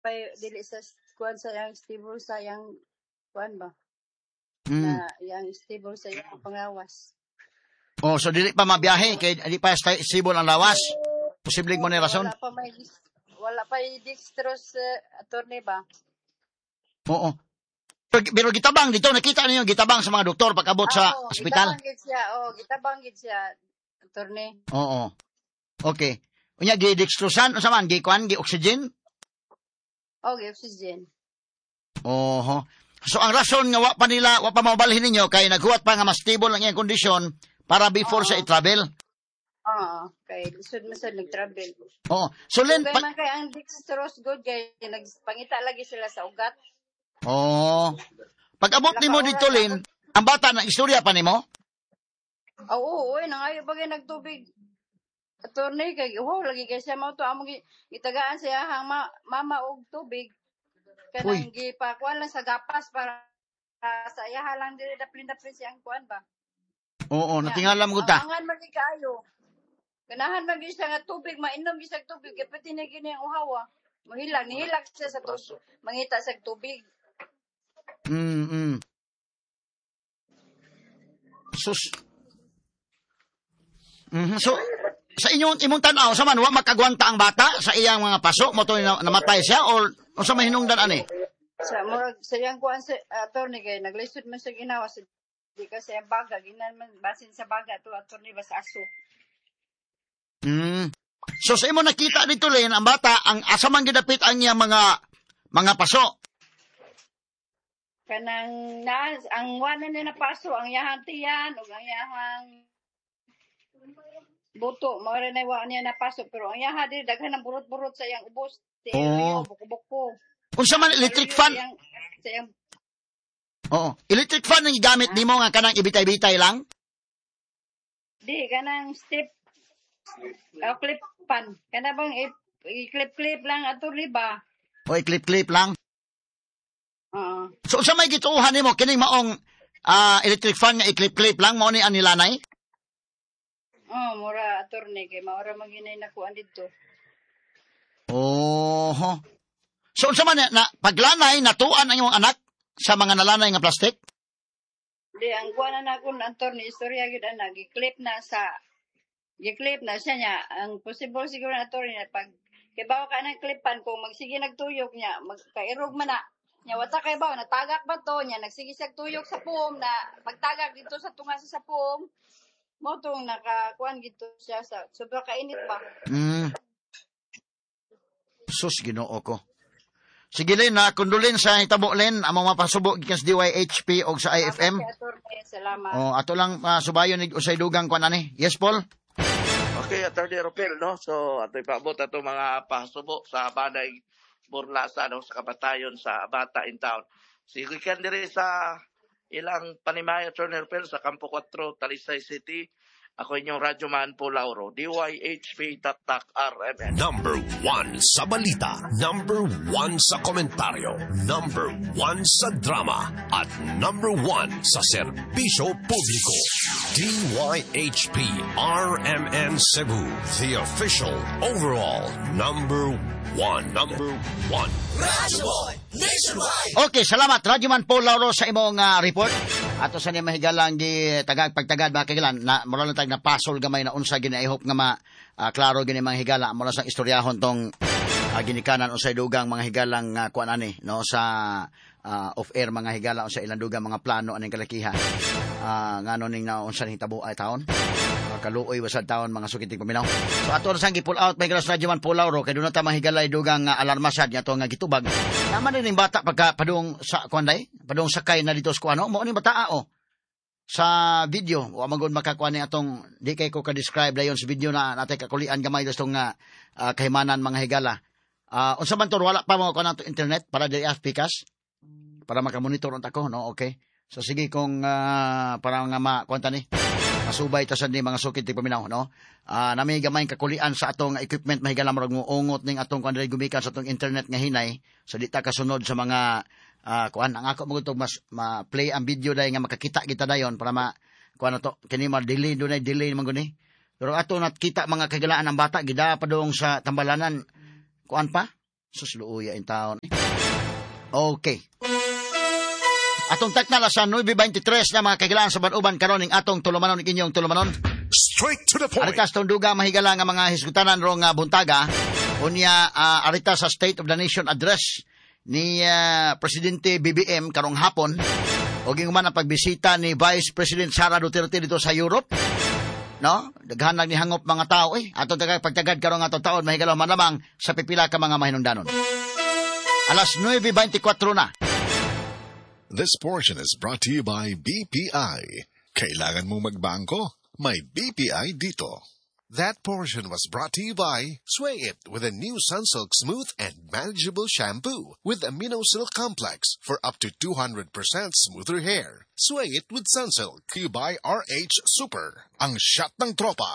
pa dili sa kuan sa yang stable sa yang kuan ba? Na yang stable sa yang pangawas. Oh, so dili pa mabiyahe kay di pa stable ang lawas. Posibleng mo ni rason? Wala pa dextrose attorney ba? Oo. Pero gitabang dito nakita niyo gitabang sa mga doktor pag-abot sa ospital. Gitabang gid siya attorney. Oo. Okay. Unya gi dextrosan unsa man gi kuan gi oxygen? Gi oxygen. Oho. So ang rason nga wa pa mabalhin ninyo kay naghuwat pa nga mas stable ang iyang kondisyon para before sa i-travel. Kay lisod man sad nag-travel. So len kay ang dextrose good kay nagpangita lagi sila sa ugat. Pag-abot nimo dito Len, ang bata na istorya pa nimo? Oo, nangayo bagay nagtubig. Attorney kay lagi kay siya mao to among gitagaan siya hang mama og tubig. Kanang gipakuan lang sa gapas para sa iya lang dili daplin-daplin siyang kuan ba. Oo, natingala mo ta. Angan man kayo. Ganahan man gyud siya nga tubig, mainom gyud siya tubig, kay pati na gini ang uhawa. Nihilak siya sa mangita sa tubig. So, sa imong tanaw, sa man, wa makagwanta ang bata sa iyang mga paso, mo to namatay siya, o sa mahinungdan ani? Sa iyang kuhan sa attorney, kay naglisod man siya ginawa, di ka sa iyang baga, ginan man, basin sa baga, to attorney ba sa aso. So, sa imo nakita dito, Len, ang bata, ang asamang gidapit ang iyang mga paso. Kanang ang wanan na paso ang yahang tiyan o ang yahang buto mo rin na wa niya napaso pero ang yaha di daghan ng burot-burot sa iyang ubos buko-buko. Unsa man electric fan? Electric fan ang gigamit nimo nga kanang ibitay-bitay lang? Di kanang step clip fan. Kana bang i-clip lang ato riba? I-clip lang. So sa may gituuhan nimo kining maong electric fan nga i-clip lang mo ni anilanay? Mura attorney kay maura maginay nakuan didto. So unsa man na paglanay natuan ang imong anak sa mga nalanay nga plastic? Di ang kuan na kun attorney istorya gyud ana gi-clip na siya niya ang possible siguro na attorney na pag kay bawo ka nang clipan kung magsige nagtuyok niya magkairog man na nya wata kay bawo natagak ba to nya nagsige siya tuyok sa puom na pagtagak dito sa tunga sa puom mo tong nakakuan gito siya sa sobra kainit ba. Sus Ginoo ko. Sige Len, kondolin sa hitabo Len among mapasubo gikan sa DYHP og sa IFM. Salamat. Ato lang subayon ni usay dugang kuan ani. Yes Paul. Okay, Attorney Ropel, no? So, ato ipaabot ato mga pasubo sa Banay Burlasa, no? Sa kabatayon sa Bata in Town. Sige kan diri sa ilang panimay, Attorney Ropel, sa Campo 4, Talisay City. Ako inyong radyoman po Lauro, DYHP Tatak RMN. Number 1 sa balita, number 1 sa komentaryo, number 1 sa drama, at number 1 sa serbisyo publiko. DYHP RMN Cebu, the official overall number 1. Radyo Boy Nationwide. Okay, salamat Radyoman Paul Lauro sa imong report. Ato sa ni mahigalang gi pagtagad ba kagilan na mura lang tag na pasol gamay na unsa gini I hope nga klaro gini mga higala mura sang istoryahon tong ginikanan unsay dugang mga higalang kuan ani no sa off air mga higala unsa ilang dugang mga plano aning kalakihan ngano ning na unsa ning tabo ay taon kaluoy wasad taon mga sukiting paminaw. So ato sang gi pull out may gras Radyoman Paul Lauro kay dunay ta mahigalay dugang alarma sad nya to nga gitubag. Naman ning bata pagka padung sa kuanday padung sakay na dito sa kuano mo ni bata sa video wa magud makakuan ni atong di kay ko ka-describe dayon sa video na natay kakulian gamay dastong kahimanan mga higala. Unsa man to wala pa mo kuan to internet para diri pikas para makamonitor unta ko no okay. So sige kung para nga makuan ni masubay ta sad ni mga sukid ti paminaw no. Nami gamay kakulian sa atong equipment mahigala marag muungot ning atong kuan gumikan sa atong internet nga hinay so di ta kasunod sa mga kuan ang ako magud mas ma-play ang video day nga makakita kita dayon para kuan to kini ma-delay dunay delay man guni. Pero ato nakita mga kagalaan ng bata gida padung sa tambalanan kuan pa Susluuya in taon. Okay. Atong taknala sa 9:23 na mga kagilaan sa Banuban karon ning atong tulumanon inyong tulumanon. Straight to the point. Aritas tong duga mahigala nga mga hisgutanan ro nga buntaga unya arita sa State of the Nation address ni Presidente BBM karong hapon og man ang pagbisita ni Vice President Sara Duterte dito sa Europe. No? Daghan lang ni hangop mga tao atong pagtagad karong atong taon mahigala man lamang sa pipila ka mga mahinungdanon. Alas 9:24 na. This portion is brought to you by BPI. Kailangan mong magbangko? May BPI dito. That portion was brought to you by Sway It with a new Sunsilk Smooth and Manageable Shampoo with Amino Silk Complex for up to 200% smoother hair. Sway It with Sunsilk. You by RH Super. Ang shot ng tropa.